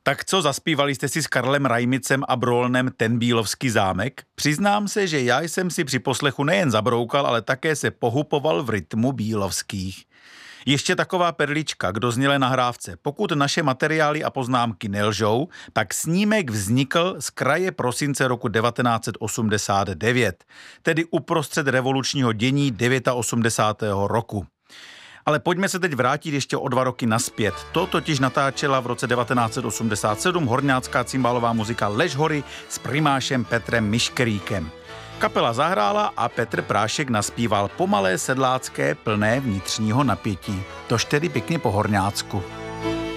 Tak co, zaspívali jste si s Karlem Rajmicem a Brolnem Ten bílovský zámek? Přiznám se, že já jsem si při poslechu nejen zabroukal, ale také se pohupoval v rytmu bílovských. Ještě taková perlička k doznělé nahrávce. Pokud naše materiály a poznámky nelžou, tak snímek vznikl z kraje prosince roku 1989, tedy uprostřed revolučního dění 89. roku. Ale pojďme se teď vrátit ještě o 2 roky naspět. To totiž natáčela v roce 1987 horňácká cymbálová muzika Lež hory s primášem Petrem Miškeríkem. Kapela zahrála a Petr Prášek naspíval pomalé sedlácké plné vnitřního napětí. Tož tedy pěkně po horňácku.